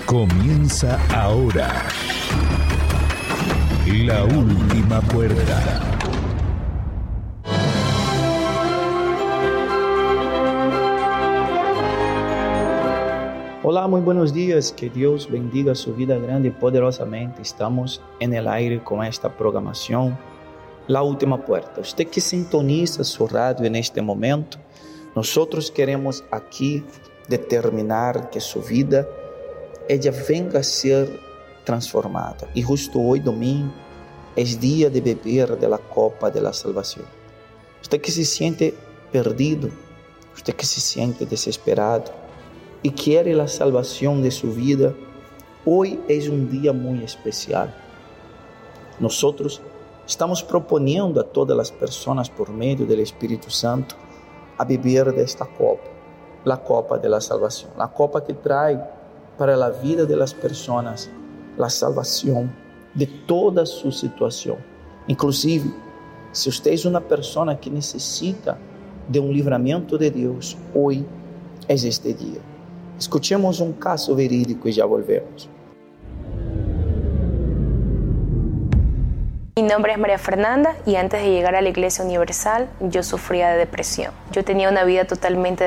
Comienza ahora La Última Puerta. Hola, muy buenos días, que Dios bendiga su vida grande y poderosamente. Estamos en el aire con esta programación, La Última Puerta. Usted que sintoniza su radio en este momento, nosotros queremos aquí determinar que su vida, ella venga a ser transformada. Y justo hoy, domingo, es día de beber de la copa de la salvación. Usted que se siente perdido, usted que se siente desesperado y quiere la salvación de su vida, hoy es un día muy especial. Nosotros estamos proponiendo a todas las personas por medio del Espíritu Santo a beber de esta copa, la copa de la salvación, la copa que trae para la vida de las personas la salvación de toda su situación. Inclusive, si usted es una persona que necesita de un libramiento de Dios, hoy es este día. Escuchemos un caso verídico y ya volvemos. Mi nombre es María Fernanda y antes de llegar a la Iglesia Universal yo sufría de depresión. Yo tenía una vida totalmente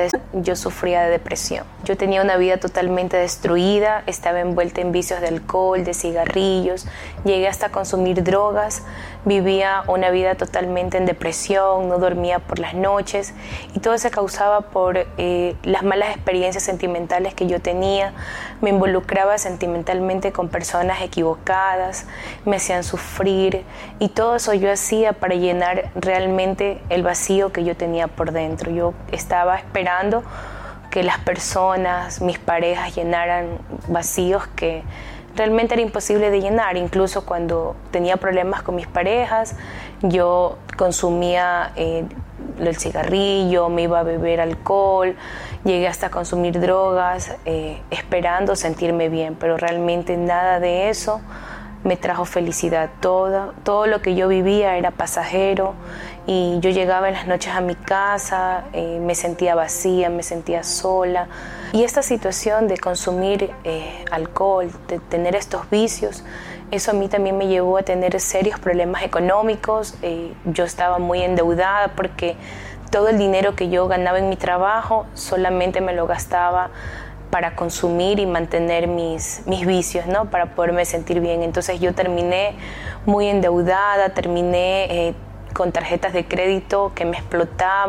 destruida, estaba envuelta en vicios de alcohol, de cigarrillos, llegué hasta consumir drogas, vivía una vida totalmente en depresión, no dormía por las noches y todo se causaba por las malas experiencias sentimentales que yo tenía. Me involucraba sentimentalmente con personas equivocadas, me hacían sufrir. Y todo eso yo hacía para llenar realmente el vacío que yo tenía por dentro. Yo estaba esperando que las personas, mis parejas, llenaran vacíos que realmente era imposible de llenar. Incluso cuando tenía problemas con mis parejas, yo consumía el cigarrillo, me iba a beber alcohol, llegué hasta consumir drogas, esperando sentirme bien, pero realmente nada de eso me trajo felicidad. Todo lo que yo vivía era pasajero y yo llegaba en las noches a mi casa, me sentía vacía, me sentía sola. Y esta situación de consumir alcohol, de tener estos vicios, eso a mí también me llevó a tener serios problemas económicos. Yo estaba muy endeudada porque todo el dinero que yo ganaba en mi trabajo solamente me lo gastaba para consumir y mantener mis vicios, ¿no? Para poderme sentir bien. Entonces yo terminé muy endeudada, terminé con tarjetas de crédito que me explotaban.